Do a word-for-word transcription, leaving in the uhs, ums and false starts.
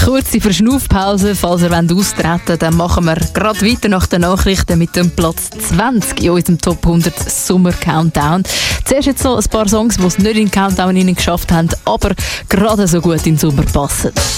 kurze Verschnaufpause. Falls ihr austreten wollt, dann machen wir gerade weiter nach den Nachrichten mit dem Platz zwanzig in unserem Top hundert Summer Countdown. Zuerst jetzt so ein paar Songs, die es nicht in den Countdown geschafft haben, aber gerade so gut in den Sommer passen.